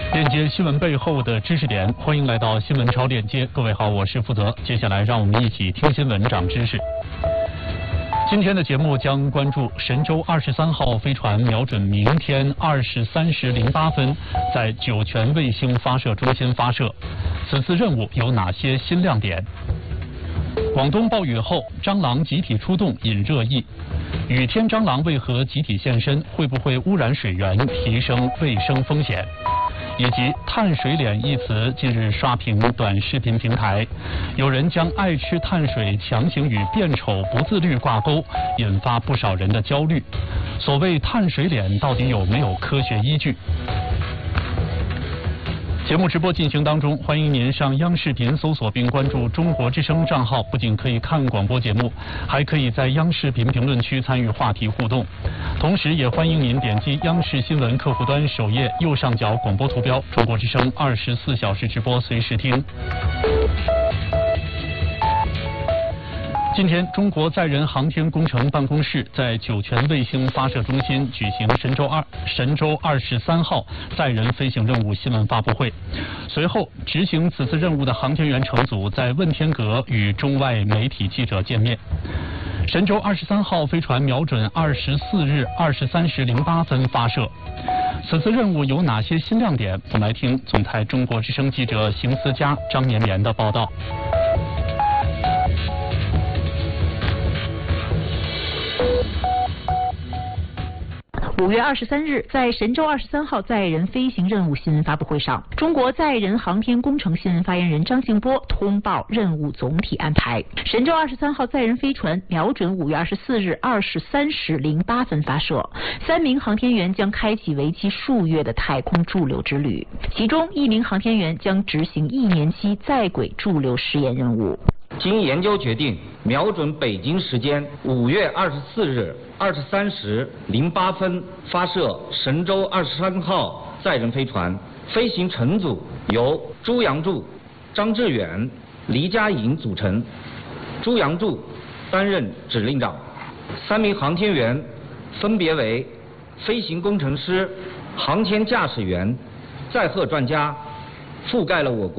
链接新闻背后的知识点，欢迎来到新闻超链接。各位好，我是负责。接下来让我们一起听新闻长知识。今天的节目将关注神舟23号飞船瞄准明天23时08分在酒泉卫星发射中心发射，此次任务有哪些新亮点？广东暴雨后，蟑螂集体出动引热议。雨天蟑螂为何集体现身？会不会污染水源，提升卫生风险？以及碳水脸一词近日刷屏短视频平台，有人将爱吃碳水强行与变丑不自律挂钩，引发不少人的焦虑。所谓碳水脸到底有没有科学依据？节目直播进行当中，欢迎您上央视频搜索并关注中国之声账号，不仅可以看广播节目，还可以在央视频评论区参与话题互动。同时也欢迎您点击央视新闻客户端首页右上角广播图标，中国之声24小时直播随时听。今天，中国载人航天工程办公室在酒泉卫星发射中心举行神舟23号载人飞行任务新闻发布会。随后，执行此次任务的航天员乘组在问天阁与中外媒体记者见面。神舟23号飞船瞄准24日23时08分发射。此次任务有哪些新亮点？我们来听总台中国之声记者邢思佳、张绵绵的报道。 5月23日，在神舟23号载人飞行任务新闻发布会上，中国载人航天工程新闻发言人张静波通报任务总体安排。神舟23号载人飞船瞄准5月24日23时08分发射，3名航天员将开启为期数月的太空驻留之旅，其中1名航天员将执行1年期在轨驻留试验任务。 经研究决定，瞄准北京时间5月24日23时08分发射神舟23号载人飞船，飞行乘组由朱杨柱、张志远、黎佳颖组成。朱杨柱担任指令长，3名航天员分别为飞行工程师、航天驾驶员、载荷专家，覆盖了我国